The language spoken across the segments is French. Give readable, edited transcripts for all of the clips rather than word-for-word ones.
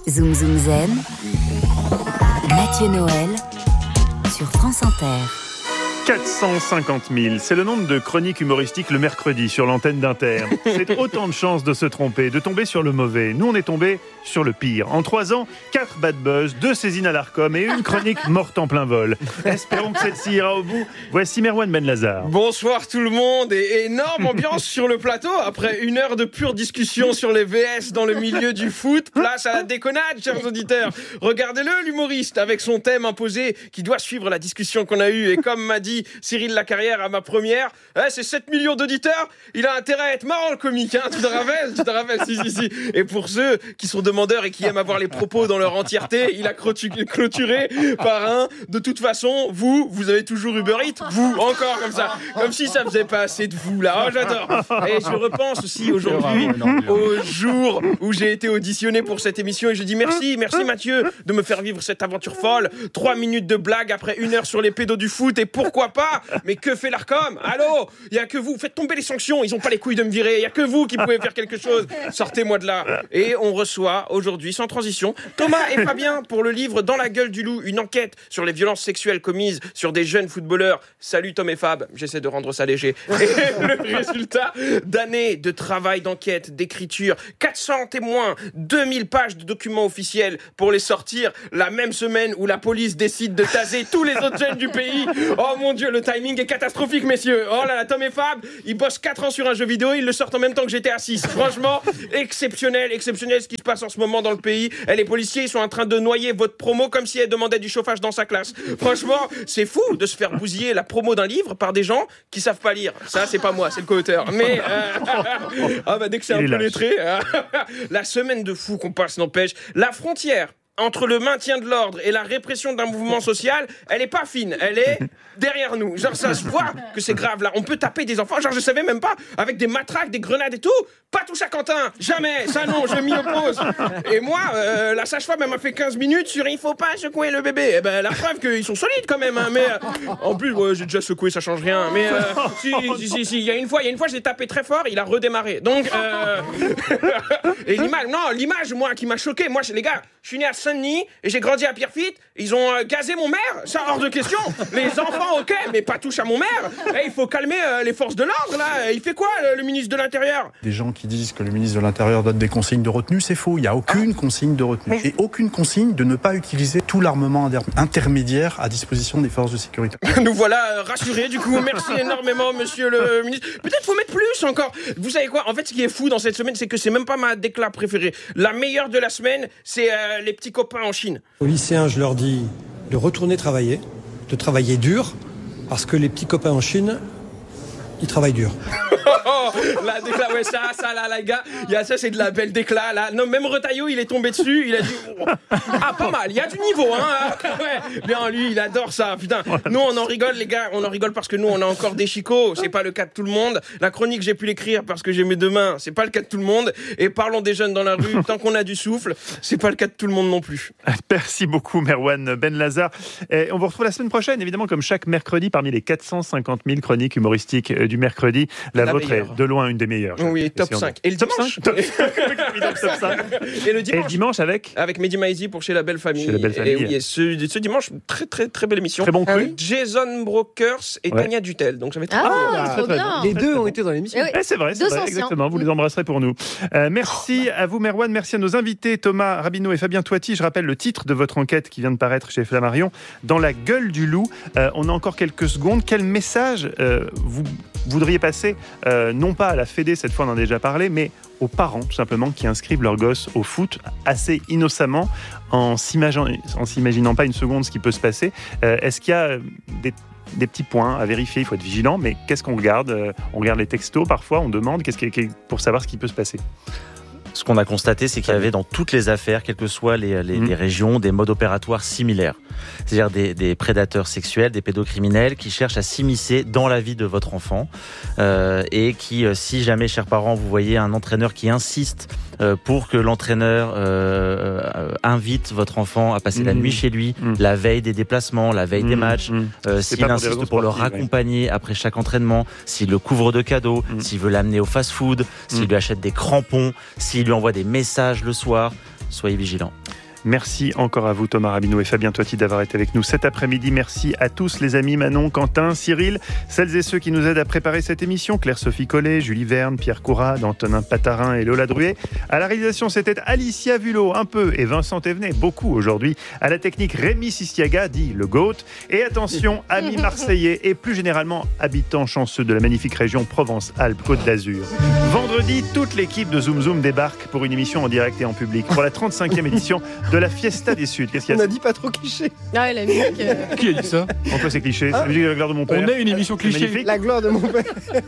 Zoom Zoom Zen, Mathieu Noël sur France Inter. 450 000, c'est le nombre de chroniques humoristiques le mercredi sur l'antenne d'Inter. C'est autant de chances de se tromper, de tomber sur le mauvais. Nous, on est tombé sur le pire. En 3 ans, 4 bad buzz, 2 saisines à l'Arcom et une chronique morte en plein vol. Espérons que celle-ci ira au bout. Voici Merwan Benlazar. Bonsoir tout le monde et énorme ambiance sur le plateau. Après 1 heure de pure discussion sur les VS dans le milieu du foot, place à la déconnade, chers auditeurs. Regardez-le, l'humoriste, avec son thème imposé qui doit suivre la discussion qu'on a eue. Et comme m'a dit Cyril Lacarrière à ma première, c'est 7 millions d'auditeurs, il a intérêt à être marrant le comique, hein. Tu te rappelles, si. Et pour ceux qui sont demandeurs et qui aiment avoir les propos dans leur entièreté, il a clôturé par un, de toute façon, vous avez toujours Uber Eats, vous, encore comme ça, comme si ça faisait pas assez de vous là, oh j'adore. Et je repense aussi aujourd'hui au jour où j'ai été auditionné pour cette émission et je dis merci Mathieu de me faire vivre cette aventure folle, 3 minutes de blague après 1 heure sur les pédos du foot et pourquoi pas, mais que fait l'Arcom? Allô, il y a que vous, faites tomber les sanctions, ils ont pas les couilles de me virer, il y a que vous qui pouvez faire quelque chose, sortez-moi de là. Et on reçoit aujourd'hui, sans transition, Thomas et Fabien pour le livre Dans la gueule du loup, une enquête sur les violences sexuelles commises sur des jeunes footballeurs. Salut Tom et Fab, j'essaie de rendre ça léger. Et le résultat d'années de travail, d'enquête, d'écriture, 400 témoins, 2000 pages de documents officiels pour les sortir la même semaine où la police décide de taser tous les autres jeunes du pays. Oh mon Dieu, le timing est catastrophique, messieurs. Oh là là, Tom et Fab, ils bossent 4 ans sur un jeu vidéo, ils le sortent en même temps que GTA 6. Franchement, exceptionnel ce qui se passe en ce moment dans le pays. Et les policiers, ils sont en train de noyer votre promo comme si elle demandait du chauffage dans sa classe. Franchement, c'est fou de se faire bousiller la promo d'un livre par des gens qui savent pas lire. Ça, c'est pas moi, c'est le co-auteur. Mais dès que c'est un peu lettré, la semaine de fou qu'on passe n'empêche. La frontière entre le maintien de l'ordre et la répression d'un mouvement social, elle est pas fine, elle est derrière nous. Genre, ça se voit que c'est grave, là. On peut taper des enfants, genre, je savais même pas, avec des matraques, des grenades et tout. Pas touche à Quentin, jamais, ça non, je m'y oppose. Et moi, la sage-femme, elle m'a fait 15 minutes sur il faut pas secouer le bébé. Eh ben, la preuve qu'ils sont solides quand même, hein, mais en plus, j'ai déjà secoué, ça change rien. Mais si, il y a une fois, je l'ai tapé très fort, il a redémarré. Donc, et l'image, moi, qui m'a choqué, moi, les gars, je suis né à Saint-Denis et j'ai grandi à Pierrefitte. Ils ont gazé mon maire, ça hors de question. Les enfants, ok, mais pas touche à mon maire. Il faut calmer les forces de l'ordre là. Il fait quoi le ministre de l'Intérieur? Des gens qui disent que le ministre de l'Intérieur donne des consignes de retenue, c'est faux. Il n'y a aucune consigne de retenue et aucune consigne de ne pas utiliser tout l'armement intermédiaire à disposition des forces de sécurité. Nous voilà rassurés du coup. Merci énormément, monsieur le ministre. Peut-être faut mettre plus encore. Vous savez quoi? En fait, ce qui est fou dans cette semaine, c'est que c'est même pas ma déclat préférée. La meilleure de la semaine, c'est les petits copains en Chine. Aux lycéens, je leur dis de retourner travailler, de travailler dur, parce que les petits copains en Chine, ils travaillent dur. La déclat, ouais, ça, là, les gars, ça, c'est de la belle déclat, là. Non, même Retailleau, il est tombé dessus, il a dit, pas mal, il y a du niveau, hein. Ouais, bien, lui, il adore ça, putain. Nous, on en rigole, les gars, on en rigole parce que nous, on a encore des chicots, c'est pas le cas de tout le monde. La chronique, j'ai pu l'écrire parce que j'ai mes 2 mains, c'est pas le cas de tout le monde. Et parlons des jeunes dans la rue, tant qu'on a du souffle, c'est pas le cas de tout le monde non plus. Merci beaucoup, Merwan Benlazar. Et on vous retrouve la semaine prochaine, évidemment, comme chaque mercredi, parmi les 450 000 chroniques humoristiques du mercredi. La vôtre est de loin une des meilleures. Oui, top 5. Et le dimanche. Et le dimanche avec Mehdi Maizi pour Chez la Belle Famille. Et oui, ce dimanche, très très très belle émission. Très bon cru. Jason Brokers et Tania Dutel. Donc j'avais trop bien. Les deux ont été dans l'émission. C'est vrai, exactement. Vous les embrasserez pour nous. Merci à vous, Merwan. Merci à nos invités, Thomas Rabineau et Fabien Toiti. Je rappelle le titre de votre enquête qui vient de paraître chez Flammarion, Dans la gueule du loup. On a encore quelques secondes. Quel message vous voudriez passer, non pas à la Fédé, cette fois on en a déjà parlé, mais aux parents tout simplement qui inscrivent leurs gosses au foot assez innocemment en s'imaginant pas une seconde ce qui peut se passer. Est-ce qu'il y a des petits points à vérifier? Il faut être vigilant, mais qu'est-ce qu'on regarde? On regarde les textos parfois, on demande pour savoir ce qui peut se passer. Ce qu'on a constaté, c'est qu'il y avait dans toutes les affaires, quelles que soient les régions, des modes opératoires similaires. C'est-à-dire des prédateurs sexuels, des pédocriminels qui cherchent à s'immiscer dans la vie de votre enfant et qui, si jamais, chers parents, vous voyez un entraîneur qui insiste pour que l'entraîneur invite votre enfant à passer la nuit chez lui, la veille des déplacements, la veille des matchs, s'il insiste pour le raccompagner après chaque entraînement, s'il le couvre de cadeaux, s'il veut l'amener au fast-food, s'il lui achète des crampons, s'il lui envoie des messages le soir, soyez vigilants. Merci encore à vous Thomas Rabineau et Fabien Toiti d'avoir été avec nous cet après-midi. Merci à tous les amis Manon, Quentin, Cyril, celles et ceux qui nous aident à préparer cette émission, Claire-Sophie Collet, Julie Verne, Pierre Courade, Antonin Patarin et Lola Druet. À la réalisation, c'était Alicia Vulot, un peu, et Vincent Thévenet, beaucoup aujourd'hui. À la technique, Rémi Sistiaga, dit le GOAT. Et attention, amis marseillais et plus généralement habitants chanceux de la magnifique région Provence-Alpes-Côte d'Azur. Vendredi, toute l'équipe de Zoom Zoom débarque pour une émission en direct et en public pour la 35e édition de la Fiesta des Suds. Qu'est-ce qu'il y a ? On a dit pas trop cliché. Ah, la musique. Qui a dit ça ? En quoi c'est cliché ? C'est la musique de la gloire de mon père. On est une émission cliché. La gloire de mon père. Cliché ?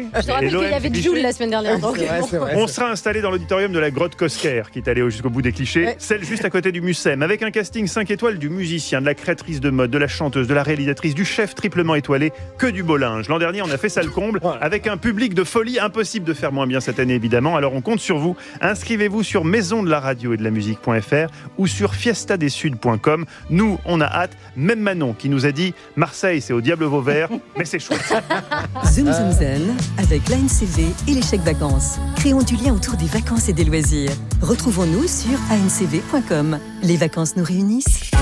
Je te rappelle qu'il y avait Jules la semaine dernière. Donc. C'est vrai. On sera installé dans l'auditorium de la grotte Cosquer, qui est allé jusqu'au bout des clichés, celle juste à côté du Mucem, avec un casting 5 étoiles du musicien, de la créatrice de mode, de la chanteuse, de la réalisatrice, du chef triplement étoilé, que du beau linge. L'an dernier, on a fait ça le comble, avec un public de folie, impossible de faire moins bien cette année évidemment. Alors on compte sur vous. Inscrivez-vous sur maison de la radio et de la musique.fr ou sur fiestadessud.com. Nous, on a hâte. Même Manon qui nous a dit Marseille, c'est au diable Vauvert, mais c'est chouette. Zoom Zoom Zen avec l'ANCV et les chèques vacances. Créons du lien autour des vacances et des loisirs. Retrouvons-nous sur ancv.com. Les vacances nous réunissent.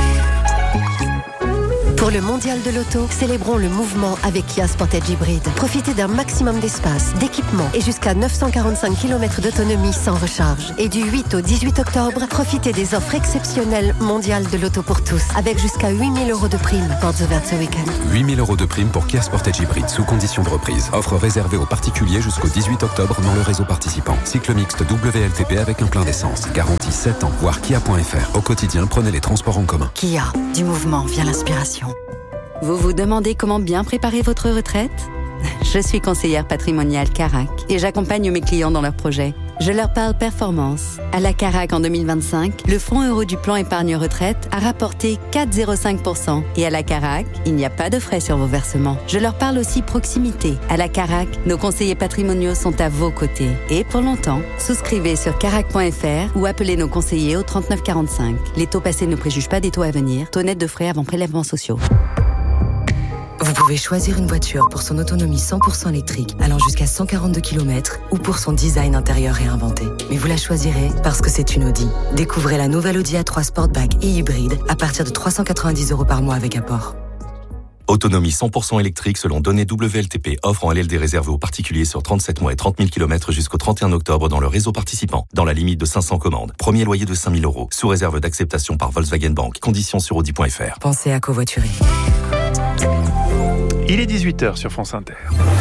Pour le mondial de l'auto, célébrons le mouvement avec Kia Sportage Hybrid. Profitez d'un maximum d'espace, d'équipement et jusqu'à 945 km d'autonomie sans recharge. Et du 8 au 18 octobre, profitez des offres exceptionnelles mondiales de l'auto pour tous, avec jusqu'à 8 000 € de prime. Portes ouvertes ce week-end. 8 000 € de prime pour Kia Sportage Hybrid sous condition de reprise. Offre réservée aux particuliers jusqu'au 18 octobre dans le réseau participant. Cycle mixte WLTP avec un plein d'essence. Garantie 7 ans. Voir Kia.fr. Au quotidien, prenez les transports en commun. Kia, du mouvement vient l'inspiration. Vous vous demandez comment bien préparer votre retraite ? Je suis conseillère patrimoniale Carac et j'accompagne mes clients dans leurs projets. Je leur parle performance. À la Carac en 2025, le fonds euro du plan épargne retraite a rapporté 4,05%. Et à la Carac, il n'y a pas de frais sur vos versements. Je leur parle aussi proximité. À la Carac, nos conseillers patrimoniaux sont à vos côtés. Et pour longtemps, souscrivez sur carac.fr ou appelez nos conseillers au 3945. Les taux passés ne préjugent pas des taux à venir. Taux net de frais avant prélèvements sociaux. Vous pouvez choisir une voiture pour son autonomie 100% électrique allant jusqu'à 142 km ou pour son design intérieur réinventé. Mais vous la choisirez parce que c'est une Audi. Découvrez la nouvelle Audi A3 Sportback et hybride à partir de 390 € par mois avec apport. Autonomie 100% électrique selon données WLTP. Offre en LLD réservée aux particuliers sur 37 mois et 30 000 km jusqu'au 31 octobre dans le réseau participant. Dans la limite de 500 commandes. Premier loyer de 5 000 €. Sous réserve d'acceptation par Volkswagen Bank. Conditions sur audi.fr. Pensez à covoiturer. Il est 18h sur France Inter.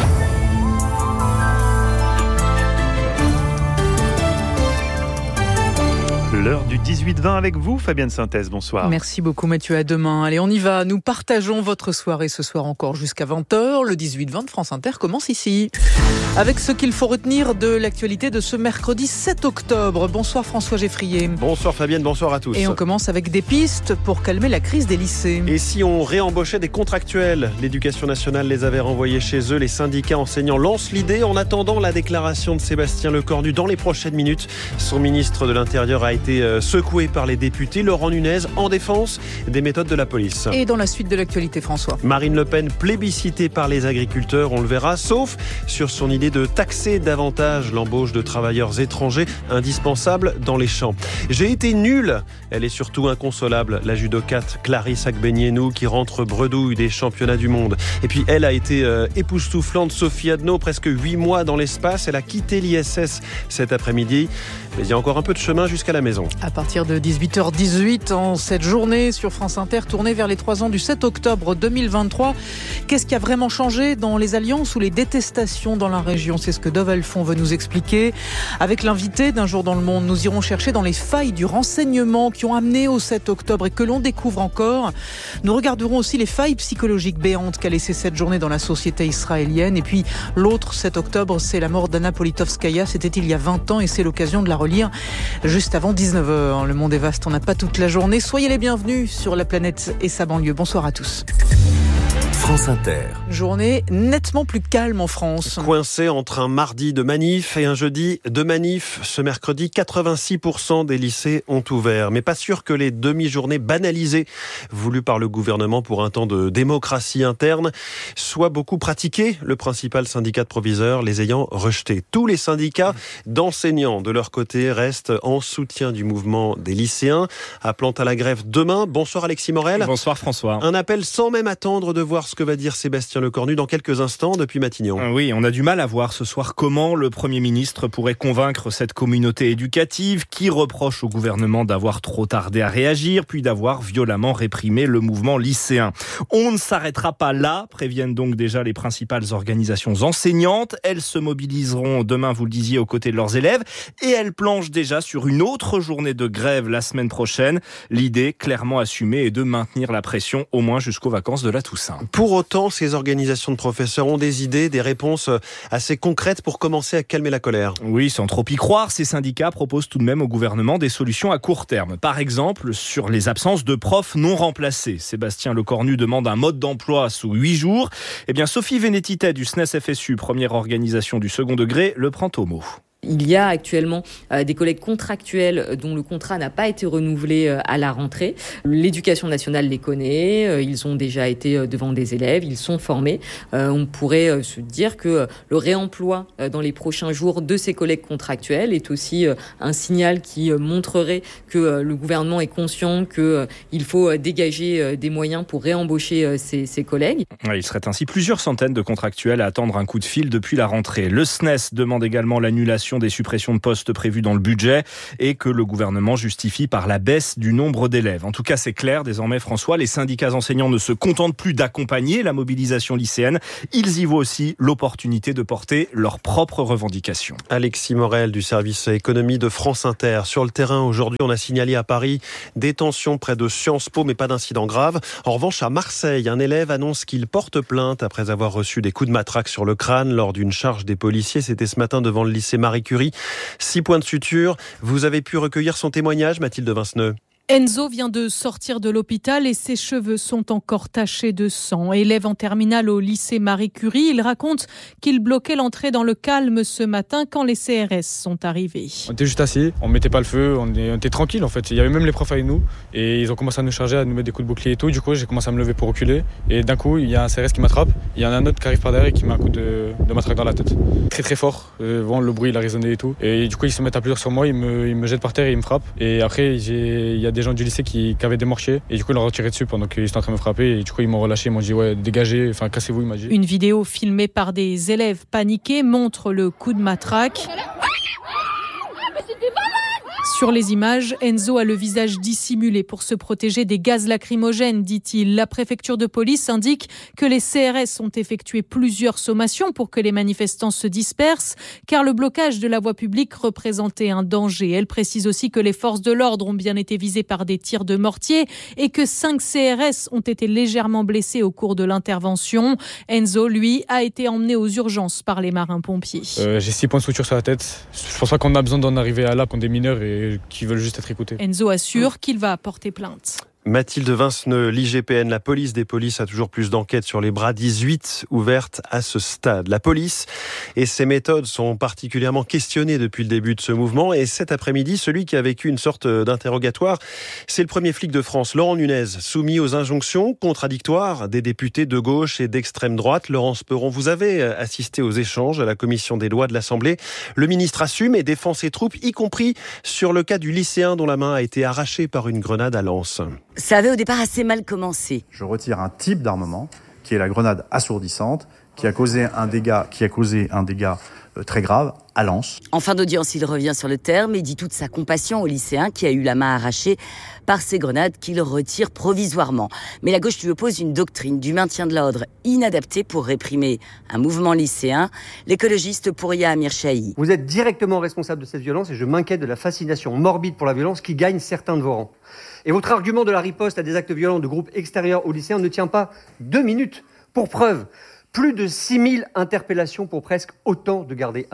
L'heure du 18-20 avec vous, Fabienne Synthèse, bonsoir. Merci beaucoup Mathieu, à demain. Allez, on y va, nous partageons votre soirée ce soir encore jusqu'à 20h. Le 18-20 de France Inter commence ici. Avec ce qu'il faut retenir de l'actualité de ce mercredi 7 octobre. Bonsoir François Geffrier. Bonsoir Fabienne, bonsoir à tous. Et on commence avec des pistes pour calmer la crise des lycées. Et si on réembauchait des contractuels ? L'éducation nationale les avait renvoyés chez eux. Les syndicats enseignants lancent l'idée en attendant la déclaration de Sébastien Lecornu dans les prochaines minutes. Son ministre de l'Intérieur a été secoué par les députés. Laurent Nunez en défense des méthodes de la police. Et dans la suite de l'actualité, François. Marine Le Pen plébiscitée par les agriculteurs, on le verra, sauf sur son idée de taxer davantage l'embauche de travailleurs étrangers indispensables dans les champs. J'ai été nulle. Elle est surtout inconsolable, la judokate Clarisse Agbenienou qui rentre bredouille des championnats du monde. Et puis elle a été époustouflante, Sophie Adno, presque 8 mois dans l'espace. Elle a quitté l'ISS cet après-midi. Mais il y a encore un peu de chemin jusqu'à la maison. À partir de 18h18, en cette journée sur France Inter, tournée vers les 3 ans du 7 octobre 2023. Qu'est-ce qui a vraiment changé dans les alliances ou les détestations dans la région ? C'est ce que Dov Alphon veut nous expliquer. Avec l'invité d'Un jour dans le monde, nous irons chercher dans les failles du renseignement qui ont amené au 7 octobre et que l'on découvre encore. Nous regarderons aussi les failles psychologiques béantes qu'a laissé cette journée dans la société israélienne. Et puis l'autre 7 octobre, c'est la mort d'Anna Politkovskaya. C'était il y a 20 ans et c'est l'occasion de la relire juste avant 19h. Le monde est vaste, on n'a pas toute la journée. Soyez les bienvenus sur la planète et sa banlieue. Bonsoir à tous. France Inter. Journée nettement plus calme en France. Coincé entre un mardi de manif et un jeudi de manif. Ce mercredi, 86% des lycées ont ouvert. Mais pas sûr que les demi-journées banalisées voulues par le gouvernement pour un temps de démocratie interne soient beaucoup pratiquées. Le principal syndicat de proviseurs les ayant rejetés. Tous les syndicats d'enseignants, de leur côté, restent en soutien du mouvement des lycéens, appelant à la grève demain. Bonsoir Alexis Morel. Bonsoir François. Un appel sans même attendre de voir ce que va dire Sébastien Lecornu dans quelques instants depuis Matignon. Oui, on a du mal à voir ce soir comment le Premier ministre pourrait convaincre cette communauté éducative qui reproche au gouvernement d'avoir trop tardé à réagir, puis d'avoir violemment réprimé le mouvement lycéen. On ne s'arrêtera pas là, préviennent donc déjà les principales organisations enseignantes. Elles se mobiliseront demain, vous le disiez, aux côtés de leurs élèves et elles planchent déjà sur une autre journée de grève la semaine prochaine. L'idée, clairement assumée, est de maintenir la pression au moins jusqu'aux vacances de la Toussaint. Pour autant, ces organisations de professeurs ont des idées, des réponses assez concrètes pour commencer à calmer la colère. Oui, sans trop y croire, ces syndicats proposent tout de même au gouvernement des solutions à court terme. Par exemple, sur les absences de profs non remplacés. Sébastien Lecornu demande un mode d'emploi sous 8 jours. Eh bien, Sophie Vénétité du SNES-FSU, première organisation du second degré, le prend au mot. Il y a actuellement des collègues contractuels dont le contrat n'a pas été renouvelé à la rentrée. L'éducation nationale les connaît, ils ont déjà été devant des élèves, ils sont formés. On pourrait se dire que le réemploi dans les prochains jours de ces collègues contractuels est aussi un signal qui montrerait que le gouvernement est conscient qu'il faut dégager des moyens pour réembaucher ces collègues. Il serait ainsi plusieurs centaines de contractuels à attendre un coup de fil depuis la rentrée. Le SNES demande également l'annulation des suppressions de postes prévues dans le budget et que le gouvernement justifie par la baisse du nombre d'élèves. En tout cas, c'est clair, désormais François, les syndicats enseignants ne se contentent plus d'accompagner la mobilisation lycéenne. Ils y voient aussi l'opportunité de porter leurs propres revendications. Alexis Morel du service économie de France Inter. Sur le terrain, aujourd'hui, on a signalé à Paris des tensions près de Sciences Po, mais pas d'incident grave. En revanche, à Marseille, un élève annonce qu'il porte plainte après avoir reçu des coups de matraque sur le crâne lors d'une charge des policiers. C'était ce matin devant le lycée Marie Curie. 6 points de suture. Vous avez pu recueillir son témoignage, Mathilde Vinceneux. Enzo vient de sortir de l'hôpital et ses cheveux sont encore tachés de sang. Élève en terminale au lycée Marie Curie, il raconte qu'il bloquait l'entrée dans le calme ce matin quand les CRS sont arrivés. On était juste assis, on mettait pas le feu, on était tranquille en fait. Il y avait même les profs avec nous et ils ont commencé à nous charger, à nous mettre des coups de bouclier et tout. Du coup, j'ai commencé à me lever pour reculer et d'un coup, il y a un CRS qui m'attrape. Il y en a un autre qui arrive par derrière et qui met un coup de matraque dans la tête. Très très fort, vraiment le bruit il a résonné et tout. Et du coup, ils se mettent à plusieurs sur moi, ils me jettent par terre et ils me frappent. Et après, il y a des gens du lycée qui avaient démarché et du coup ils l'ont retiré dessus pendant qu'ils étaient en train de me frapper et du coup ils m'ont relâché, ils m'ont dit ouais dégagez, enfin cassez-vous, il m'a dit. Une vidéo filmée par des élèves paniqués montre le coup de matraque. Sur les images, Enzo a le visage dissimulé pour se protéger des gaz lacrymogènes, dit-il. La préfecture de police indique que les CRS ont effectué plusieurs sommations pour que les manifestants se dispersent, car le blocage de la voie publique représentait un danger. Elle précise aussi que les forces de l'ordre ont bien été visées par des tirs de mortier et que 5 CRS ont été légèrement blessés au cours de l'intervention. Enzo, lui, a été emmené aux urgences par les marins-pompiers. J'ai 6 points de suture sur la tête. Je pense pas qu'on a besoin d'en arriver à là qu'on des mineurs et qui veulent juste être écoutés. Enzo assure qu'il va porter plainte. Mathilde Vinceneux, l'IGPN, la police des polices, a toujours plus d'enquêtes sur les bras 18 ouvertes à ce stade. La police et ses méthodes sont particulièrement questionnées depuis le début de ce mouvement. Et cet après-midi, celui qui a vécu une sorte d'interrogatoire, c'est le premier flic de France, Laurent Nunez, soumis aux injonctions contradictoires des députés de gauche et d'extrême droite. Laurence Perron, vous avez assisté aux échanges à la commission des lois de l'Assemblée. Le ministre assume et défend ses troupes, y compris sur le cas du lycéen dont la main a été arrachée par une grenade à Lens. Ça avait au départ assez mal commencé. Je retire un type d'armement qui est la grenade assourdissante qui a causé un dégât très grave à Lens. En fin d'audience, il revient sur le terme et dit toute sa compassion au lycéen qui a eu la main arrachée par ces grenades qu'il retire provisoirement. Mais la gauche lui oppose une doctrine du maintien de l'ordre inadaptée pour réprimer un mouvement lycéen. L'écologiste Pouria Amir Chahi. Vous êtes directement responsable de cette violence et je m'inquiète de la fascination morbide pour la violence qui gagne certains de vos rangs. Et votre argument de la riposte à des actes violents de groupes extérieurs aux lycéens ne tient pas 2 minutes. Pour preuve, plus de 6000 interpellations pour presque autant de gardés à vue.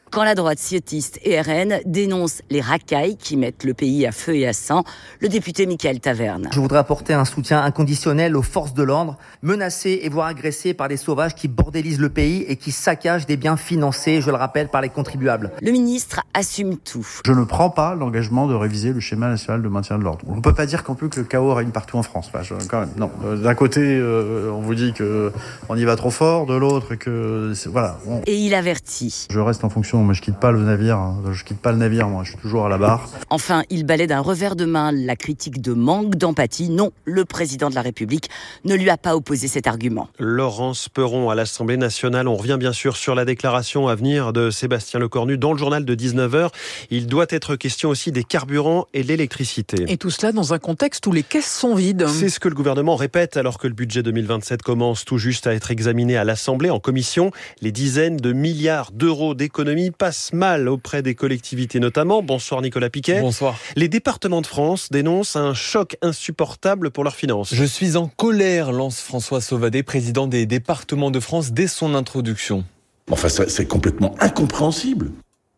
Quand la droite ciotiste et RN dénoncent les racailles qui mettent le pays à feu et à sang, le député Michael Taverne. Je voudrais apporter un soutien inconditionnel aux forces de l'ordre, menacées et voire agressées par des sauvages qui bordélisent le pays et qui saccagent des biens financés, je le rappelle, par les contribuables. Le ministre assume tout. Je ne prends pas l'engagement de réviser le schéma national de maintien de l'ordre. On ne peut pas dire qu'en plus que le chaos règne partout en France. Enfin, quand même, non. D'un côté, on vous dit qu'on y va trop fort, de l'autre que voilà. Et il avertit. Je reste en fonction. Moi, je quitte pas le navire. Je quitte pas le navire. Moi, je suis toujours à la barre. Enfin, il balaie d'un revers de main la critique de manque d'empathie. Non, le président de la République ne lui a pas opposé cet argument. Laurence Perron à l'Assemblée nationale. On revient bien sûr sur la déclaration à venir de Sébastien Lecornu dans le journal de 19h. Il doit être question aussi des carburants et de l'électricité. Et tout cela dans un contexte où les caisses sont vides. C'est ce que le gouvernement répète alors que le budget 2027 commence tout juste à être examiné à l'Assemblée en commission. Les dizaines de milliards d'euros d'économies passent mal auprès des collectivités notamment. Bonsoir Nicolas Piquet. Bonsoir. Les départements de France dénoncent un choc insupportable pour leurs finances. Je suis en colère, lance François Sauvadet, président des départements de France, dès son introduction. Enfin, c'est complètement incompréhensible.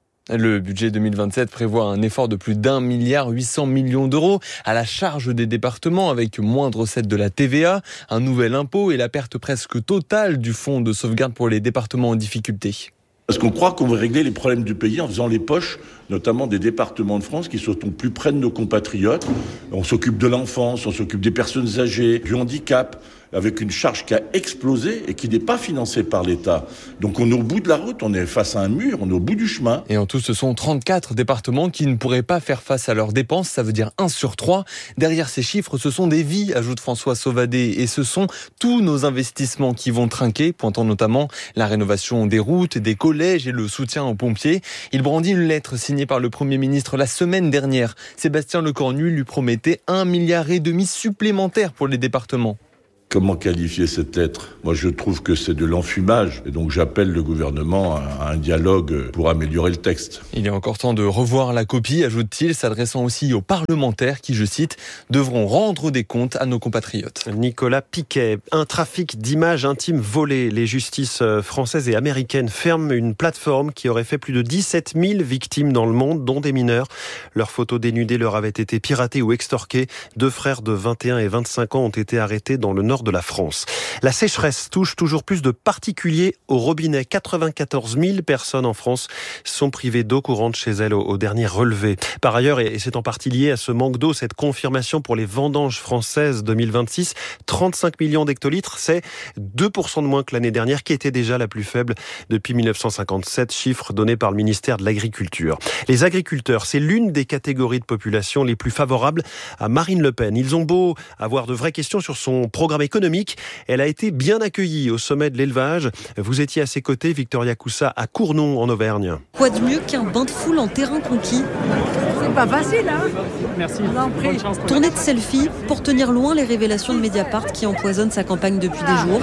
Le budget 2027 prévoit un effort de plus d'1,8 milliard d'euros à la charge des départements avec moins de recettes de la TVA, un nouvel impôt et la perte presque totale du fonds de sauvegarde pour les départements en difficulté. Parce qu'on croit qu'on va régler les problèmes du pays en faisant les poches, notamment des départements de France qui sont plus près de nos compatriotes. On s'occupe de l'enfance, on s'occupe des personnes âgées, du handicap, avec une charge qui a explosé et qui n'est pas financée par l'État. Donc on est au bout de la route, on est face à un mur, on est au bout du chemin. Et en tout, ce sont 34 départements qui ne pourraient pas faire face à leurs dépenses, ça veut dire 1 sur 3. Derrière ces chiffres, ce sont des vies, ajoute François Sauvadet, et ce sont tous nos investissements qui vont trinquer, pointant notamment la rénovation des routes, des collèges et le soutien aux pompiers. Il brandit une lettre signée par le Premier ministre la semaine dernière. Sébastien Lecornu lui promettait 1,5 milliard supplémentaire pour les départements. Comment qualifier cette lettre ? Moi, je trouve que c'est de l'enfumage. Et donc, j'appelle le gouvernement à un dialogue pour améliorer le texte. Il est encore temps de revoir la copie, ajoute-t-il, s'adressant aussi aux parlementaires qui, je cite, devront rendre des comptes à nos compatriotes. Nicolas Piquet, un trafic d'images intimes volées. Les justices françaises et américaines ferment une plateforme qui aurait fait plus de 17 000 victimes dans le monde, dont des mineurs. Leurs photos dénudées leur avaient été piratées ou extorquées. 2 frères de 21 et 25 ans ont été arrêtés dans le nord de la France. La sécheresse touche toujours plus de particuliers au robinet. 94 000 personnes en France sont privées d'eau courante chez elles au dernier relevé. Par ailleurs, et c'est en partie lié à ce manque d'eau, cette confirmation pour les vendanges françaises 2026, 35 millions d'hectolitres, c'est 2% de moins que l'année dernière, qui était déjà la plus faible depuis 1957, chiffre donné par le ministère de l'Agriculture. Les agriculteurs, c'est l'une des catégories de population les plus favorables à Marine Le Pen. Ils ont beau avoir de vraies questions sur son programme économique, elle a été bien accueillie au sommet de l'élevage. Vous étiez à ses côtés, Victoria Coussa, à Cournon, en Auvergne. Quoi de mieux qu'un bain de foule en terrain conquis ? C'est pas facile, hein ? Merci. Tournée de selfie pour tenir loin les révélations de Mediapart qui empoisonnent sa campagne depuis des jours.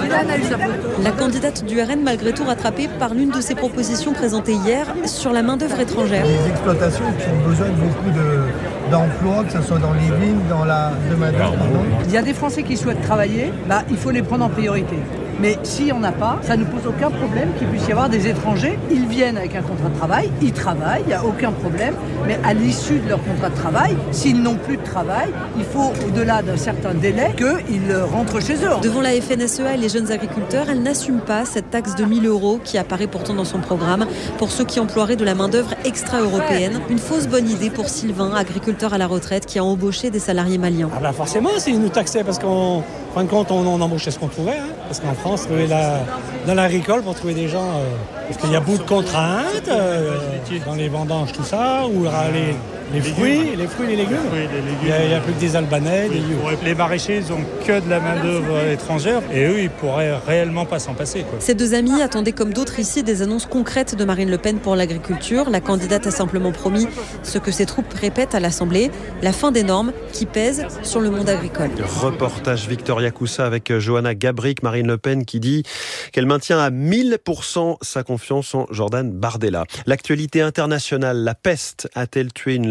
La candidate du RN, malgré tout rattrapée par l'une de ses propositions présentées hier sur la main-d'œuvre étrangère. Les exploitations qui ont besoin de beaucoup d'emplois, que ce soit dans les vignes, dans la main-d'œuvre. Il y a des Français qui souhaitent travailler, il faut les prendre en priorité. Mais s'il n'y en a pas, ça ne pose aucun problème qu'il puisse y avoir des étrangers. Ils viennent avec un contrat de travail, ils travaillent, il n'y a aucun problème. Mais à l'issue de leur contrat de travail, s'ils n'ont plus de travail, il faut, au-delà d'un certain délai, qu'ils rentrent chez eux. Devant la FNSEA et les jeunes agriculteurs, elle n'assume pas cette taxe de 1 000 € qui apparaît pourtant dans son programme pour ceux qui emploieraient de la main-d'œuvre extra-européenne. Une fausse bonne idée pour Sylvain, agriculteur à la retraite, qui a embauché des salariés maliens. Forcément, s'ils nous taxaient, parce qu'en fin de compte, on embauchait ce qu'on trouvait. Parce qu'en France, dans l'agricole, pour trouver des gens, parce qu'il y a beaucoup de contraintes dans les vendanges, tout ça, ou les fruits, les légumes. Il n'y a plus que des Albanais, des Lieux. Les maraîchers, ils n'ont que de la main-d'œuvre étrangère et eux, ils pourraient réellement pas s'en passer. Ces deux amis attendaient comme d'autres ici des annonces concrètes de Marine Le Pen pour l'agriculture. La candidate a simplement promis ce que ses troupes répètent à l'Assemblée, la fin des normes qui pèsent sur le monde agricole. Reportage Victoria Coussa avec Johanna Gabrick, Marine Le Pen qui dit qu'elle maintient à 1000% sa confiance en Jordan Bardella. L'actualité internationale, la peste a-t-elle tué une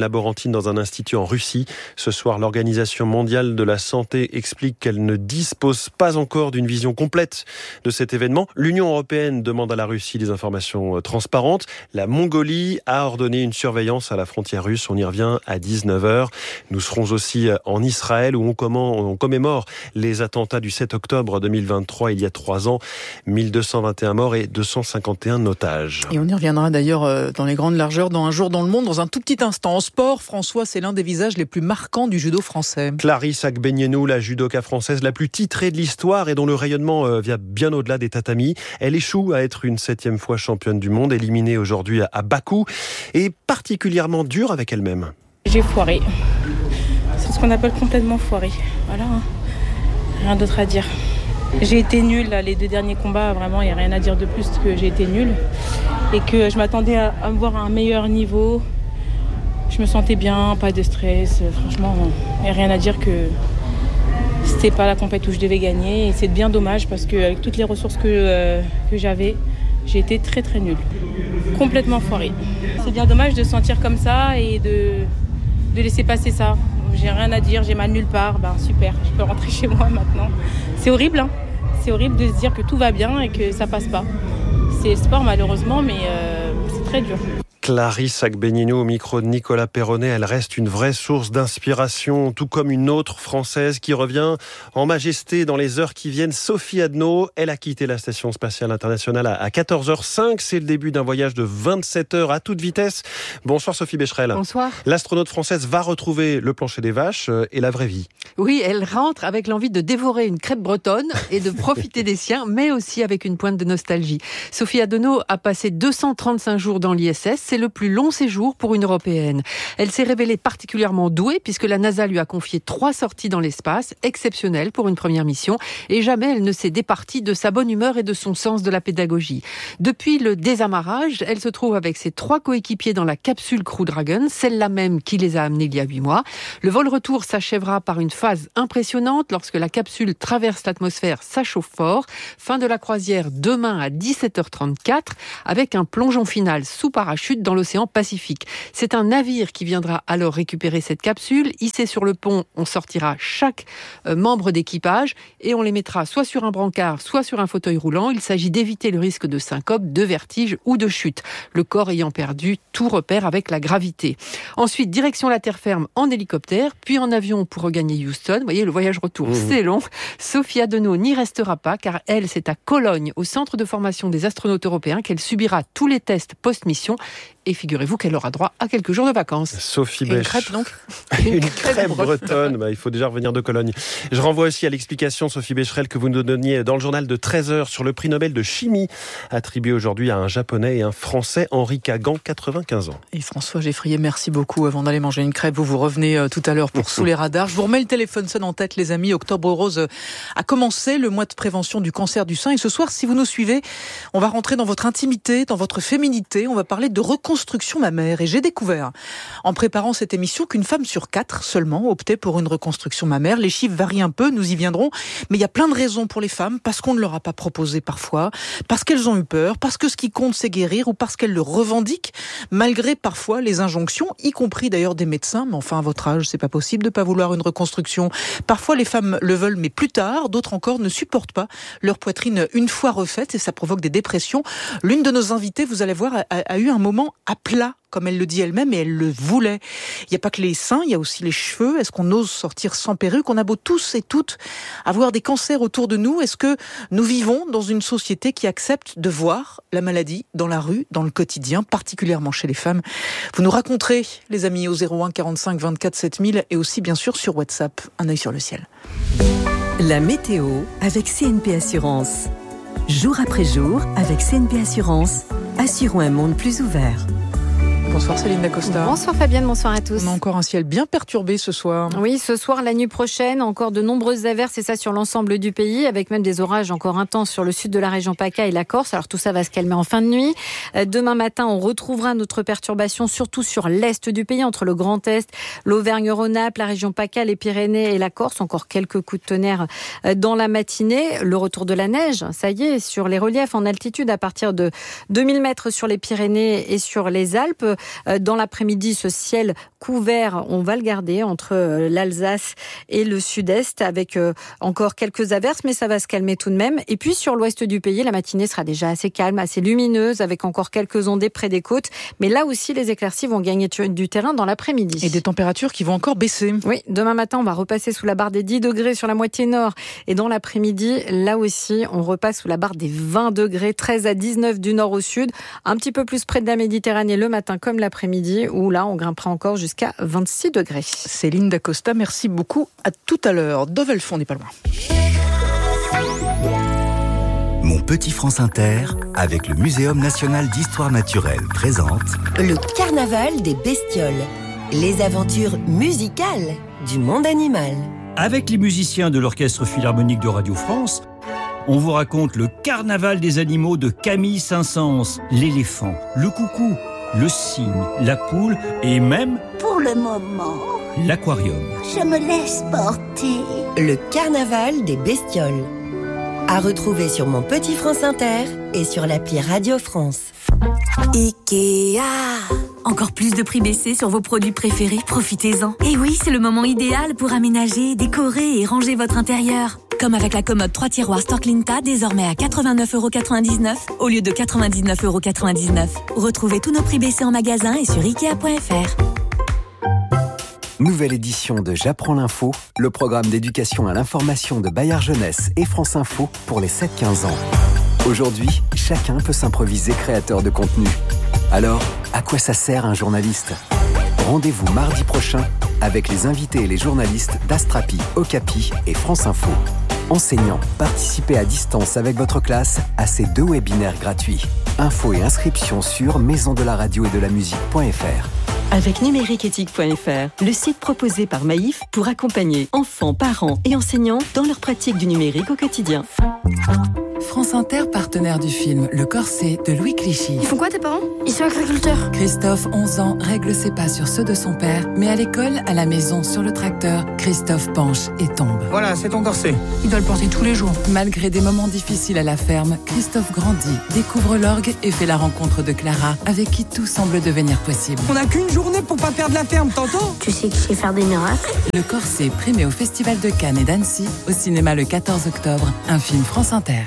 laborantine dans un institut en Russie. Ce soir, l'Organisation mondiale de la santé explique qu'elle ne dispose pas encore d'une vision complète de cet événement. L'Union européenne demande à la Russie des informations transparentes. La Mongolie a ordonné une surveillance à la frontière russe. On y revient à 19h. Nous serons aussi en Israël où on commémore les attentats du 7 octobre 2023, il y a 3 ans. 1221 morts et 251 otages. Et on y reviendra d'ailleurs dans les grandes largeurs dans Un jour dans le monde, dans un tout petit instant. En sport, François, c'est l'un des visages les plus marquants du judo français. Clarisse Agbenienou, la judoka française la plus titrée de l'histoire et dont le rayonnement vient bien au-delà des tatamis. Elle échoue à être une 7e fois championne du monde, éliminée aujourd'hui à Bakou, et particulièrement dure avec elle-même. J'ai foiré. C'est ce qu'on appelle complètement foiré. Voilà, rien d'autre à dire. J'ai été nulle là, les 2 derniers combats, vraiment, il n'y a rien à dire de plus que j'ai été nulle. Et que je m'attendais à me voir à un meilleur niveau. Je me sentais bien, pas de stress. Franchement, il n'y a rien à dire que c'était pas la compétition où je devais gagner. Et c'est bien dommage parce qu'avec toutes les ressources que j'avais, j'ai été très très nulle. Complètement foirée. C'est bien dommage de se sentir comme ça et de laisser passer ça. J'ai rien à dire, j'ai mal nulle part. Ben super, je peux rentrer chez moi maintenant. C'est horrible, hein. C'est horrible de se dire que tout va bien et que ça passe pas. C'est le sport malheureusement, mais c'est très dur. Clarisse Agbenienou au micro de Nicolas Perronnet, elle reste une vraie source d'inspiration, tout comme une autre Française qui revient en majesté dans les heures qui viennent, Sophie Adno. Elle a quitté la Station Spatiale Internationale à 14h05. C'est le début d'un voyage de 27 heures à toute vitesse. Bonsoir Sophie Becherel. Bonsoir. L'astronaute française va retrouver le plancher des vaches et la vraie vie. Oui, elle rentre avec l'envie de dévorer une crêpe bretonne et de profiter des siens, mais aussi avec une pointe de nostalgie. Sophie Adno a passé 235 jours dans l'ISS. C'est le plus long séjour pour une Européenne. Elle s'est révélée particulièrement douée puisque la NASA lui a confié 3 sorties dans l'espace, exceptionnelles pour une première mission, et jamais elle ne s'est départie de sa bonne humeur et de son sens de la pédagogie. Depuis le désamarrage, elle se trouve avec ses 3 coéquipiers dans la capsule Crew Dragon, celle-là même qui les a amenés il y a 8 mois. Le vol retour s'achèvera par une phase impressionnante lorsque la capsule traverse l'atmosphère, ça chauffe fort. Fin de la croisière demain à 17h34 avec un plongeon final sous parachute dans l'océan Pacifique. C'est un navire qui viendra alors récupérer cette capsule. Hissé sur le pont, on sortira chaque membre d'équipage et on les mettra soit sur un brancard, soit sur un fauteuil roulant. Il s'agit d'éviter le risque de syncope, de vertige ou de chute, le corps ayant perdu tout repère avec la gravité. Ensuite, direction la terre ferme en hélicoptère, puis en avion pour regagner Houston. Vous voyez, le voyage retour, c'est long. Sophie Adno n'y restera pas car elle, c'est à Cologne, au centre de formation des astronautes européens, qu'elle subira tous les tests post-mission. Et figurez-vous qu'elle aura droit à quelques jours de vacances. Sophie Une crêpe, donc. Une crêpe bretonne. Il faut déjà revenir de Cologne. Je renvoie aussi à l'explication, Sophie Becherel, que vous nous donniez dans le journal de 13h sur le prix Nobel de chimie, attribué aujourd'hui à un Japonais et un Français, Henri Kagan, 95 ans. Et François Geffrier, merci beaucoup. Avant d'aller manger une crêpe, vous revenez tout à l'heure pour Sous les radars. Je vous remets le téléphone sonne en tête, les amis. Octobre Rose a commencé, le mois de prévention du cancer du sein. Et ce soir, si vous nous suivez, on va rentrer dans votre intimité, dans votre féminité. On va parler de reconstruction mammaire. Et j'ai découvert, en préparant cette émission, qu'une femme sur 4 seulement optait pour une reconstruction mammaire. Les chiffres varient un peu, nous y viendrons. Mais il y a plein de raisons pour les femmes, parce qu'on ne leur a pas proposé parfois, parce qu'elles ont eu peur, parce que ce qui compte, c'est guérir, ou parce qu'elles le revendiquent, malgré parfois les injonctions, y compris d'ailleurs des médecins. Mais enfin, à votre âge, c'est pas possible de pas vouloir une reconstruction. Parfois, les femmes le veulent, mais plus tard. D'autres encore ne supportent pas leur poitrine une fois refaite, et ça provoque des dépressions. L'une de nos invitées, vous allez voir, a eu un moment à plat, comme elle le dit elle-même, et elle le voulait. Il n'y a pas que les seins, il y a aussi les cheveux. Est-ce qu'on ose sortir sans perruque? On a beau tous et toutes avoir des cancers autour de nous. Est-ce que nous vivons dans une société qui accepte de voir la maladie dans la rue, dans le quotidien, particulièrement chez les femmes? Vous nous raconterez, les amis, au 01 45 24 7000 et aussi bien sûr sur WhatsApp. Un œil sur le ciel. La météo avec CNP Assurance. Jour après jour, avec CNP Assurance, assurons un monde plus ouvert. Bonsoir Céline Dacosta. Bonsoir Fabienne, bonsoir à tous. On a encore un ciel bien perturbé ce soir. Oui, ce soir, la nuit prochaine, encore de nombreuses averses, et ça sur l'ensemble du pays, avec même des orages encore intenses sur le sud de la région PACA et la Corse. Alors tout ça va se calmer en fin de nuit. Demain matin, on retrouvera notre perturbation, surtout sur l'est du pays, entre le Grand Est, l'Auvergne-Rhône-Alpes, la région PACA, les Pyrénées et la Corse. Encore quelques coups de tonnerre dans la matinée. Le retour de la neige, ça y est, sur les reliefs en altitude à partir de 2000 mètres sur les Pyrénées et sur les Alpes. entre, dans l'après-midi, ce ciel couvert, on va le garder entre l'Alsace et le sud-est avec encore quelques averses, mais ça va se calmer tout de même. Et puis sur l'ouest du pays, la matinée sera déjà assez calme, assez lumineuse, avec encore quelques ondées près des côtes. Mais là aussi, les éclaircies vont gagner du terrain dans l'après-midi. Et des températures qui vont encore baisser. Oui, demain matin, on va repasser sous la barre des 10 degrés sur la moitié nord. Et dans l'après-midi, là aussi, on repasse sous la barre des 20 degrés, 13 à 19 du nord au sud. Un petit peu plus près de la Méditerranée le matin comme l'après-midi, où là, on grimpera encore jusqu'à 26 degrés. Céline Dacosta, merci beaucoup. À tout à l'heure. Dovelfond n'est pas loin. Mon petit France Inter, avec le Muséum national d'histoire naturelle, présente le carnaval des bestioles, les aventures musicales du monde animal. Avec les musiciens de l'Orchestre Philharmonique de Radio France, on vous raconte le carnaval des animaux de Camille Saint-Saëns, l'éléphant, le coucou, le cygne, la poule et même, pour le moment, l'aquarium. Je me laisse porter. Le carnaval des bestioles. À retrouver sur Mon Petit France Inter et sur l'appli Radio France. Ikea. Encore plus de prix baissés sur vos produits préférés, profitez-en. Et oui, c'est le moment idéal pour aménager, décorer et ranger votre intérieur. Comme avec la commode 3 tiroirs Storklinta, désormais à 89,99€ au lieu de 99,99€. Retrouvez tous nos prix baissés en magasin et sur Ikea.fr. Nouvelle édition de J'apprends l'info, le programme d'éducation à l'information de Bayard Jeunesse et France Info pour les 7-15 ans. Aujourd'hui, chacun peut s'improviser créateur de contenu. Alors, à quoi ça sert un journaliste ? Rendez-vous mardi prochain avec les invités et les journalistes d'Astrapi, Okapi et France Info. Enseignants, participez à distance avec votre classe à ces 2 webinaires gratuits. Infos et inscriptions sur maisondelaradio-et-de-la-musique.fr. Avec numériqueéthique.fr, le site proposé par Maïf pour accompagner enfants, parents et enseignants dans leur pratique du numérique au quotidien. France Inter, partenaire du film Le Corset de Louis Clichy. Ils font quoi tes parents? Ils sont agriculteurs. Christophe, 11 ans, règle ses pas sur ceux de son père, mais à l'école, à la maison, sur le tracteur, Christophe penche et tombe. Voilà, c'est ton corset. Il doit le porter tous les jours. Malgré des moments difficiles à la ferme, Christophe grandit, découvre l'orgue et fait la rencontre de Clara, avec qui tout semble devenir possible. On n'a qu'une journée pour pas perdre la ferme, t'entends? Tu sais que je sais faire des miracles. Le Corset, primé au Festival de Cannes et d'Annecy, au cinéma le 14 octobre, un film France Inter.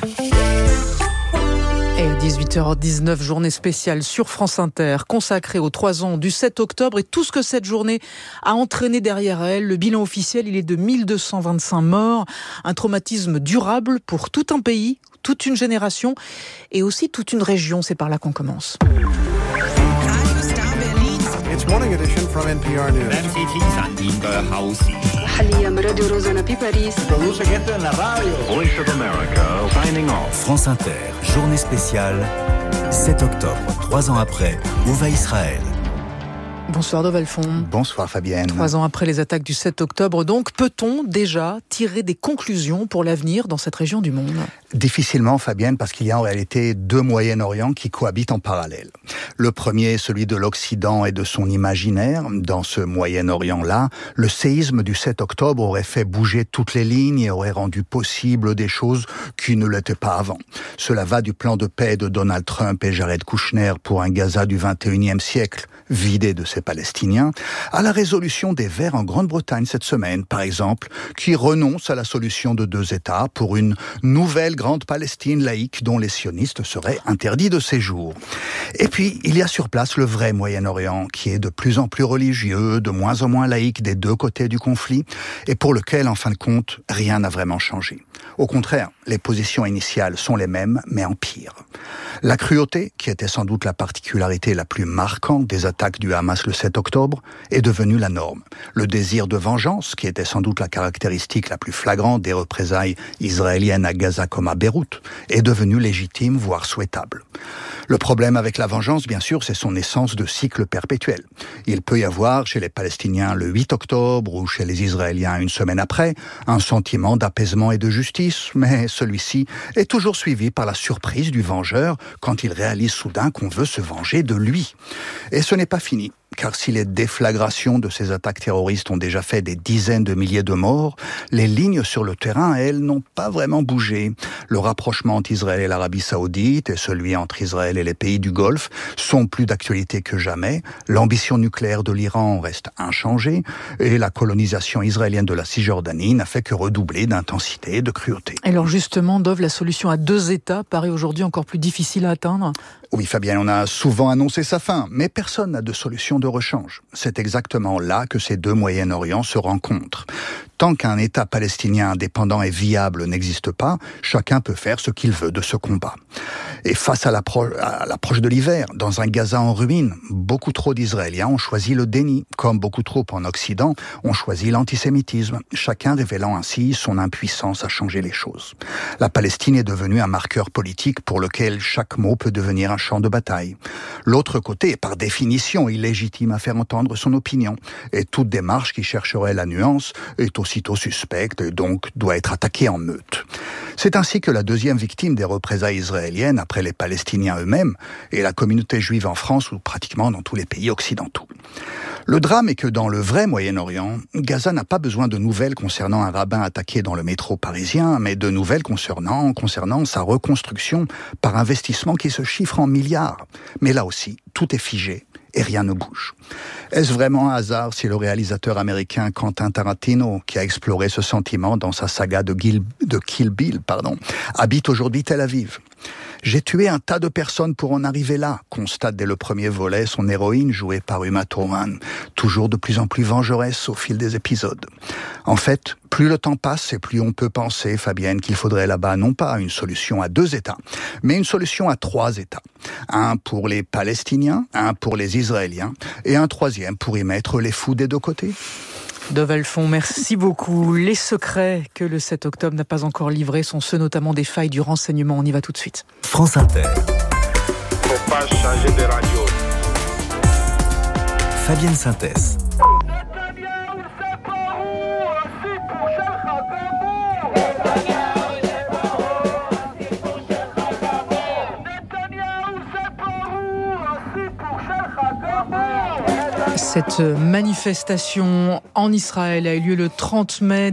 Et 18h19, journée spéciale sur France Inter, consacrée aux 3 ans du 7 octobre et tout ce que cette journée a entraîné derrière elle. Le bilan officiel, il est de 1225 morts, un traumatisme durable pour tout un pays, toute une génération et aussi toute une région. C'est par là qu'on commence. It's morning edition from NPR News. Voice of America, signing off. France Inter, journée spéciale, 7 octobre, 3 ans après, où va Israël ? Bonsoir Dovelfond. Bonsoir Fabienne. 3 ans après les attaques du 7 octobre, donc, peut-on déjà tirer des conclusions pour l'avenir dans cette région du monde ? Difficilement Fabienne, parce qu'il y a en réalité 2 Moyen-Orient qui cohabitent en parallèle. Le premier, celui de l'Occident et de son imaginaire. Dans ce Moyen-Orient-là, le séisme du 7 octobre aurait fait bouger toutes les lignes et aurait rendu possible des choses qui ne l'étaient pas avant. Cela va du plan de paix de Donald Trump et Jared Kushner pour un Gaza du 21e siècle, vidé de ses Palestiniens, à la résolution des Verts en Grande-Bretagne cette semaine, par exemple, qui renonce à la solution de 2 États pour une nouvelle grande Palestine laïque dont les sionistes seraient interdits de séjour. Et puis, il y a sur place le vrai Moyen-Orient, qui est de plus en plus religieux, de moins en moins laïque des 2 côtés du conflit, et pour lequel, en fin de compte, rien n'a vraiment changé. Au contraire, les positions initiales sont les mêmes, mais en pire. La cruauté, qui était sans doute la particularité la plus marquante des attaques du Hamas le 7 octobre, est devenue la norme. Le désir de vengeance, qui était sans doute la caractéristique la plus flagrante des représailles israéliennes à Gaza comme à Beyrouth, est devenu légitime, voire souhaitable. Le problème avec la vengeance, bien sûr, c'est son essence de cycle perpétuel. Il peut y avoir, chez les Palestiniens le 8 octobre ou chez les Israéliens une semaine après, un sentiment d'apaisement et de justice, mais celui-ci est toujours suivi par la surprise du vengeur quand il réalise soudain qu'on veut se venger de lui. Et ce n'est pas fini, car si les déflagrations de ces attaques terroristes ont déjà fait des dizaines de milliers de morts, les lignes sur le terrain, elles, n'ont pas vraiment bougé. Le rapprochement entre Israël et l'Arabie Saoudite et celui entre Israël et les pays du Golfe sont plus d'actualité que jamais. L'ambition nucléaire de l'Iran reste inchangée et la colonisation israélienne de la Cisjordanie n'a fait que redoubler d'intensité et de cruauté. Alors justement, Dov, la solution à 2 États paraît aujourd'hui encore plus difficile à atteindre. Oui, Fabien, on a souvent annoncé sa fin, mais personne n'a de solution de rechange. C'est exactement là que ces 2 Moyen-Orient se rencontrent. Tant qu'un État palestinien indépendant et viable n'existe pas, chacun peut faire ce qu'il veut de ce combat. Et face à l'approche de l'hiver, dans un Gaza en ruine, beaucoup trop d'Israéliens ont choisi le déni, comme beaucoup trop en Occident ont choisi l'antisémitisme, chacun révélant ainsi son impuissance à changer les choses. La Palestine est devenue un marqueur politique pour lequel chaque mot peut devenir un champ de bataille. L'autre côté est par définition illégitime à faire entendre son opinion, et toute démarche qui chercherait la nuance est aussitôt suspecte et donc doit être attaquée en meute. C'est ainsi que la deuxième victime des représailles israéliennes, après les Palestiniens eux-mêmes, est la communauté juive en France ou pratiquement dans tous les pays occidentaux. Le drame est que dans le vrai Moyen-Orient, Gaza n'a pas besoin de nouvelles concernant un rabbin attaqué dans le métro parisien, mais de nouvelles concernant sa reconstruction par investissement qui se chiffre en milliards. Mais là aussi, tout est figé et rien ne bouge. Est-ce vraiment un hasard si le réalisateur américain Quentin Tarantino, qui a exploré ce sentiment dans sa saga de Kill Bill, habite aujourd'hui Tel Aviv ? J'ai tué un tas de personnes pour en arriver là, constate dès le premier volet son héroïne jouée par Uma Thurman, toujours de plus en plus vengeresse au fil des épisodes. En fait, plus le temps passe et plus on peut penser, Fabienne, qu'il faudrait là-bas non pas une solution à 2 États, mais une solution à 3 États. Un pour les Palestiniens, un pour les Israéliens et un troisième pour y mettre les fous des 2 côtés. Dov Alphon, merci beaucoup. Les secrets que le 7 octobre n'a pas encore livrés sont ceux notamment des failles du renseignement. On y va tout de suite. France Inter. Faut pas changer de radio. Fabienne Synthèse. Cette manifestation en Israël a eu lieu le 30 mai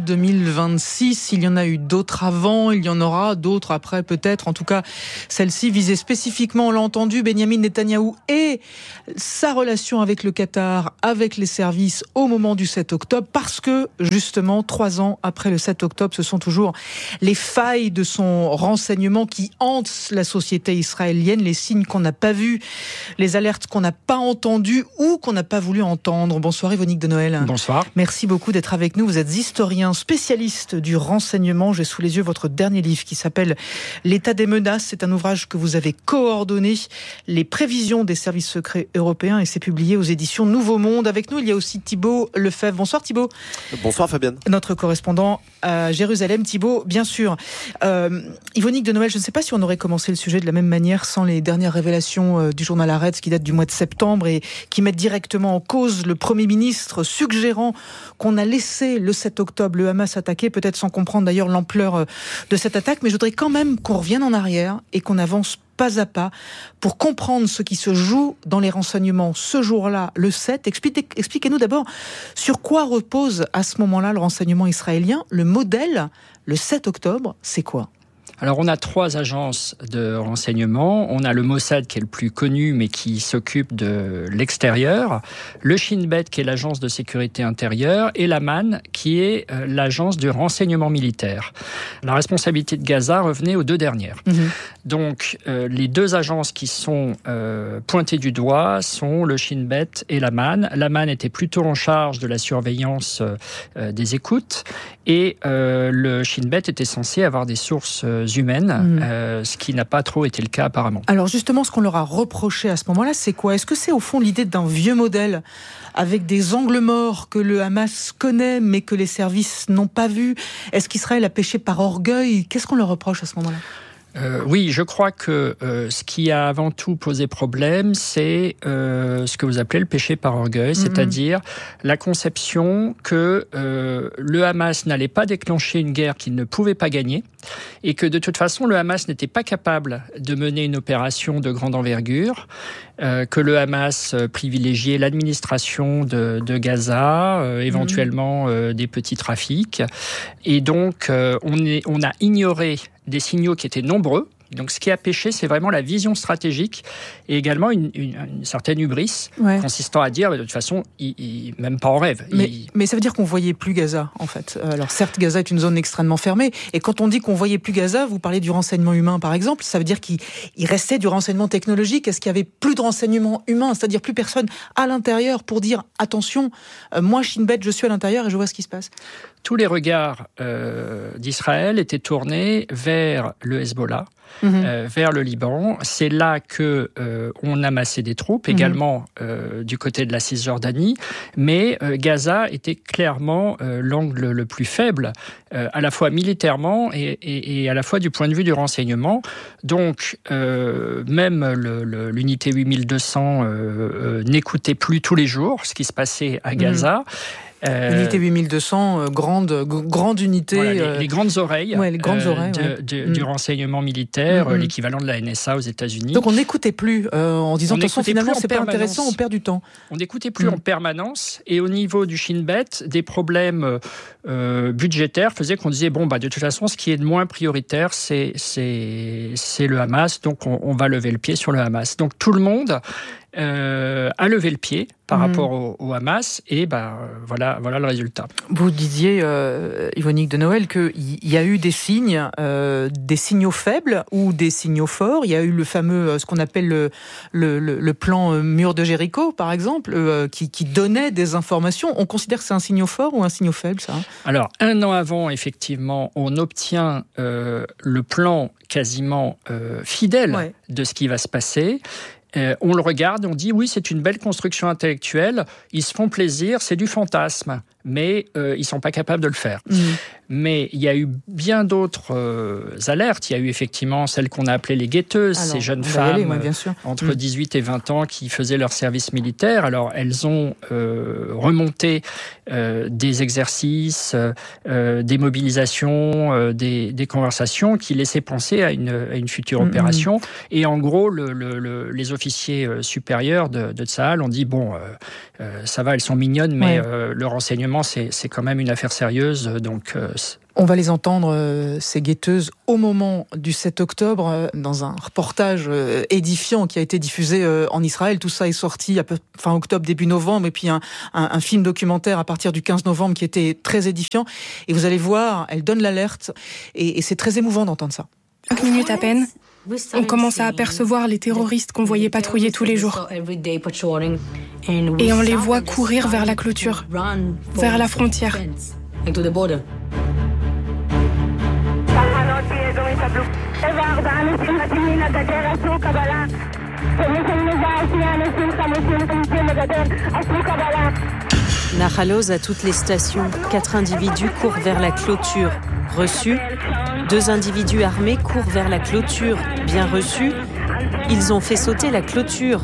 2026. Il y en a eu d'autres avant, il y en aura d'autres après peut-être. En tout cas, celle-ci visait spécifiquement, on l'a entendu, Benyamin Netanyahou et sa relation avec le Qatar, avec les services au moment du 7 octobre. Parce que, justement, 3 ans après le 7 octobre, ce sont toujours les failles de son renseignement qui hantent la société israélienne, les signes qu'on n'a pas vus, les alertes qu'on n'a pas entendues ou qu'on n'a pas voulu entendre. Bonsoir Yvonique de Noël. Bonsoir. Merci beaucoup d'être avec nous. Vous êtes historien, spécialiste du renseignement. J'ai sous les yeux votre dernier livre qui s'appelle L'état des menaces. C'est un ouvrage que vous avez coordonné, les prévisions des services secrets européens, et c'est publié aux éditions Nouveau Monde. Avec nous, il y a aussi Thibault Lefebvre. Bonsoir Thibault. Bonsoir Fabienne. Notre correspondant à Jérusalem. Thibault, bien sûr. Yvonique de Noël, je ne sais pas si on aurait commencé le sujet de la même manière sans les dernières révélations du journal Haaretz qui datent du mois de septembre et qui mettent directement en cause le Premier ministre, suggérant qu'on a laissé le 7 octobre le Hamas attaquer, peut-être sans comprendre d'ailleurs l'ampleur de cette attaque. Mais je voudrais quand même qu'on revienne en arrière et qu'on avance pas à pas pour comprendre ce qui se joue dans les renseignements ce jour-là, le 7. Expliquez-nous d'abord sur quoi repose à ce moment-là le renseignement israélien. Le modèle, le 7 octobre, c'est quoi ? Alors on a 3 agences de renseignement. On a le Mossad qui est le plus connu mais qui s'occupe de l'extérieur, le Shin Bet qui est l'agence de sécurité intérieure et l'Aman qui est l'agence du renseignement militaire. La responsabilité de Gaza revenait aux 2 dernières. Donc les 2 agences qui sont pointées du doigt sont le Shin Bet et l'Aman. L'Aman était plutôt en charge de la surveillance des écoutes et le Shin Bet était censé avoir des sources humaines, ce qui n'a pas trop été le cas apparemment. Alors justement, ce qu'on leur a reproché à ce moment-là, c'est quoi ? Est-ce que c'est au fond l'idée d'un vieux modèle avec des angles morts que le Hamas connaît mais que les services n'ont pas vus ? Est-ce qu'Israël a péché par orgueil ? Qu'est-ce qu'on leur reproche à ce moment-là ? Oui, je crois que ce qui a avant tout posé problème, c'est ce que vous appelez le péché par orgueil, c'est-à-dire la conception que le Hamas n'allait pas déclencher une guerre qu'il ne pouvait pas gagner et que de toute façon le Hamas n'était pas capable de mener une opération de grande envergure, que le Hamas privilégiait l'administration de Gaza, éventuellement des petits trafics, et donc on a ignoré des signaux qui étaient nombreux. Donc ce qui a péché, c'est vraiment la vision stratégique et également une certaine hubris consistant à dire, de toute façon, même pas en rêve. Mais ça veut dire qu'on voyait plus Gaza, en fait. Alors certes, Gaza est une zone extrêmement fermée, et quand on dit qu'on voyait plus Gaza, vous parlez du renseignement humain, par exemple, ça veut dire qu'il restait du renseignement technologique. Est-ce qu'il y avait plus de renseignement humain, c'est-à-dire plus personne à l'intérieur pour dire, attention, moi, Shin Bet, je suis à l'intérieur et je vois ce qui se passe? Tous les regards d'Israël étaient tournés vers le Hezbollah, vers le Liban. C'est là que on amassait des troupes, également du côté de la Cisjordanie. Mais Gaza était clairement l'angle le plus faible, à la fois militairement et à la fois du point de vue du renseignement. Donc, même l'unité 8200 n'écoutait plus tous les jours ce qui se passait à Gaza. Unité 8200, grande unité. Voilà, les grandes oreilles, du renseignement militaire, l'équivalent de la NSA aux États-Unis. Donc on n'écoutait plus en disant, attention, finalement, c'est pas intéressant, on perd du temps. On n'écoutait plus en permanence. Et au niveau du Shin Bet, des problèmes budgétaires faisaient qu'on disait, bon, de toute façon, ce qui est de moins prioritaire, c'est le Hamas. Donc on va lever le pied sur le Hamas. Donc tout le monde a levé le pied par rapport au Hamas, et voilà le résultat. Vous disiez, Yvonique de Noël, qu'il y a eu des signes, des signaux faibles ou des signaux forts. Il y a eu le fameux, ce qu'on appelle le plan mur de Jéricho, par exemple, qui donnait des informations. On considère que c'est un signal fort ou un signal faible, ça? Alors, 1 an avant, effectivement, on obtient le plan quasiment fidèle de ce qui va se passer. On le regarde, on dit oui, c'est une belle construction intellectuelle, ils se font plaisir, c'est du fantasme, mais ils ne sont pas capables de le faire. Mais il y a eu bien d'autres alertes. Il y a eu effectivement celles qu'on a appelées les guetteuses, ces jeunes femmes entre 18 et 20 ans qui faisaient leur service militaire. Alors, elles ont remonté des exercices, des mobilisations, des conversations qui laissaient penser à une future opération. Et en gros, les officiers supérieurs de Tsahal ont dit, bon, ça va, elles sont mignonnes, mais le renseignement, c'est quand même une affaire sérieuse, donc... On va les entendre, ces guetteuses, au moment du 7 octobre, dans un reportage édifiant qui a été diffusé en Israël. Tout ça est sorti fin octobre, début novembre, et puis un film documentaire à partir du 15 novembre qui était très édifiant. Et vous allez voir, elle donne l'alerte, et c'est très émouvant d'entendre ça. 5 minutes à peine, on commence à apercevoir les terroristes qu'on voyait patrouiller tous les jours. Et on les voit courir vers la clôture, vers la frontière. Nahalos à toutes les stations. 4 individus courent vers la clôture. Reçu. 2 individus armés courent vers la clôture. Bien reçu. Ils ont fait sauter la clôture.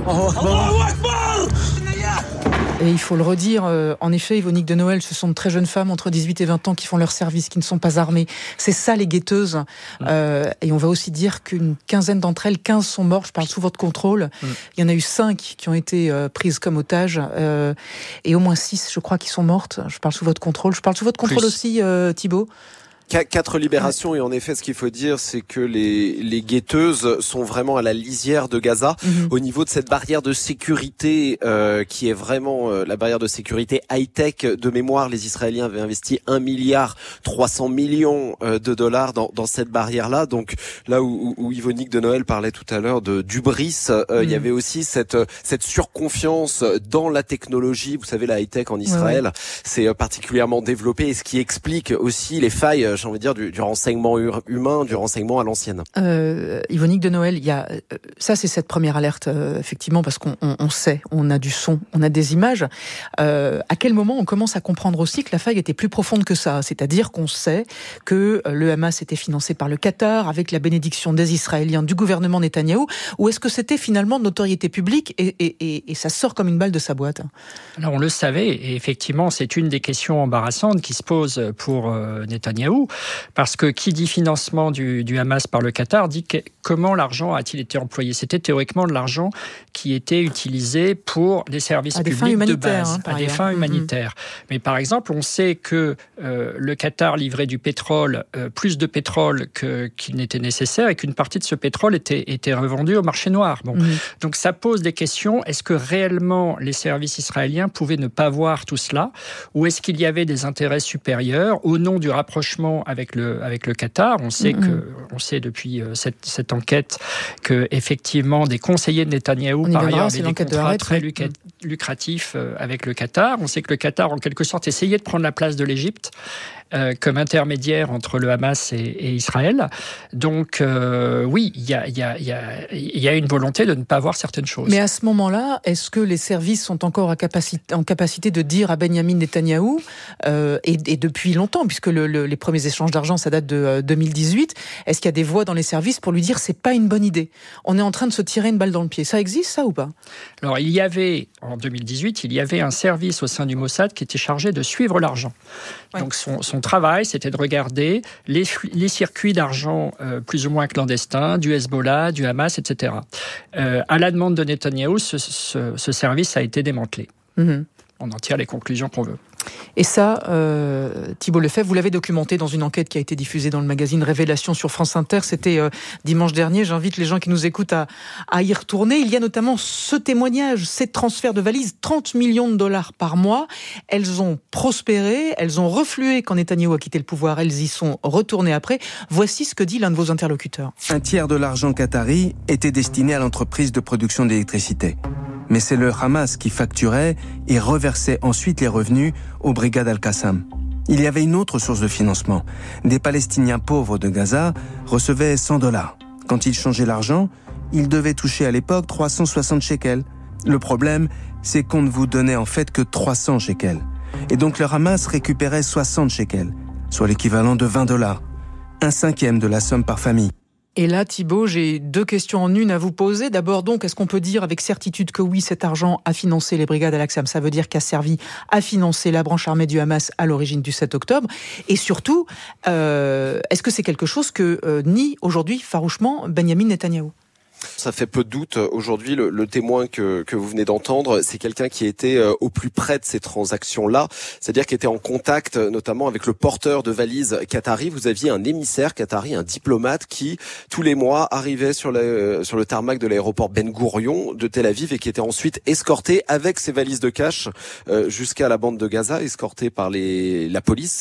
Et il faut le redire, en effet, Yvonique de Noël, ce sont de très jeunes femmes entre 18 et 20 ans qui font leur service, qui ne sont pas armées. C'est ça, les guetteuses. Et on va aussi dire qu'une quinzaine d'entre elles, 15 sont mortes, je parle sous votre contrôle. Il y en a eu 5 qui ont été prises comme otages, et au moins 6, je crois, qui sont mortes. Je parle sous votre contrôle. Je parle sous votre contrôle aussi, Thibault. 4 libérations, et en effet, ce qu'il faut dire, c'est que les guetteuses sont vraiment à la lisière de Gaza, au niveau de cette barrière de sécurité qui est vraiment la barrière de sécurité high-tech. De mémoire, les Israéliens avaient investi 1,3 milliard de dollars dans cette barrière-là. Donc là où Yvonique de Noël parlait tout à l'heure d'hubris, il y avait aussi cette surconfiance dans la technologie. Vous savez, la high-tech en Israël, c'est particulièrement développé, et ce qui explique aussi les failles j'ai envie de dire, du renseignement humain, du renseignement à l'ancienne. Yvonique de Noël, ça c'est cette première alerte, effectivement, parce qu'on sait, on a du son, on a des images. À quel moment on commence à comprendre aussi que la faille était plus profonde que ça? C'est-à-dire qu'on sait que le Hamas était financé par le Qatar, avec la bénédiction des Israéliens, du gouvernement Netanyahou, ou est-ce que c'était finalement de notoriété publique et ça sort comme une balle de sa boîte? Alors on le savait, et effectivement c'est une des questions embarrassantes qui se posent pour Netanyahou, parce que qui dit financement du Hamas par le Qatar dit comment l'argent a-t-il été employé? C'était théoriquement de l'argent qui était utilisé pour les services publics de base, à des fins humanitaires. Mais par exemple, on sait que le Qatar livrait du pétrole, plus de pétrole qu'il n'était nécessaire, et qu'une partie de ce pétrole était revendue au marché noir. Bon. Donc ça pose des questions. Est-ce que réellement les services israéliens pouvaient ne pas voir tout cela, ou est-ce qu'il y avait des intérêts supérieurs au nom du rapprochement avec le Qatar? On sait depuis cette enquête que effectivement des conseillers de Netanyahou par ailleurs avaient des contrats très lucratifs avec le Qatar. On sait que le Qatar en quelque sorte essayait de prendre la place de l'Égypte comme intermédiaire entre le Hamas et Israël. Donc oui, il y a une volonté de ne pas voir certaines choses. Mais à ce moment-là, est-ce que les services sont encore en capacité de dire à Benyamin Netanyahou, et depuis longtemps, puisque les premiers échanges d'argent, ça date de 2018, est-ce qu'il y a des voix dans les services pour lui dire c'est pas une bonne idée, on est en train de se tirer une balle dans le pied? Ça existe, ça, ou pas? Alors, en 2018, il y avait un service au sein du Mossad qui était chargé de suivre l'argent. Ouais. Donc son travail, c'était de regarder les circuits d'argent plus ou moins clandestins, du Hezbollah, du Hamas, etc. À la demande de Netanyahou, ce service a été démantelé. On en tire les conclusions qu'on veut. Et ça, Thibault Lefebvre, vous l'avez documenté dans une enquête qui a été diffusée dans le magazine Révélation sur France Inter. C'était dimanche dernier. J'invite les gens qui nous écoutent à y retourner. Il y a notamment ce témoignage, ces transferts de valises, 30 millions de dollars par mois. Elles ont prospéré, elles ont reflué quand Netanyahou a quitté le pouvoir. Elles y sont retournées après. Voici ce que dit l'un de vos interlocuteurs. Un tiers de l'argent qatari était destiné à l'entreprise de production d'électricité. Mais c'est le Hamas qui facturait et reversait ensuite les revenus aux brigades Al-Qassam. Il y avait une autre source de financement. Des Palestiniens pauvres de Gaza recevaient 100 $. Quand ils changeaient l'argent, ils devaient toucher à l'époque 360 shekels. Le problème, c'est qu'on ne vous donnait en fait que 300 shekels. Et donc le Hamas récupérait 60 shekels, soit l'équivalent de 20 $. 1/5 de la somme par famille. Et là, Thibault, j'ai deux questions en une à vous poser. D'abord, donc, est-ce qu'on peut dire avec certitude que oui, cet argent a financé les brigades Al-Aqsam? Ça veut dire qu'a servi à financer la branche armée du Hamas à l'origine du 7 octobre. Et surtout, est-ce que c'est quelque chose que nie aujourd'hui farouchement Benyamin Netanyahou? Ça fait peu de doute. Aujourd'hui, le témoin que vous venez d'entendre, c'est quelqu'un qui était au plus près de ces transactions-là, c'est-à-dire qui était en contact notamment avec le porteur de valises qatari. Vous aviez un émissaire qatari, un diplomate qui, tous les mois, arrivait sur le tarmac de l'aéroport Ben Gourion de Tel Aviv et qui était ensuite escorté avec ses valises de cash jusqu'à la bande de Gaza, escorté par la police.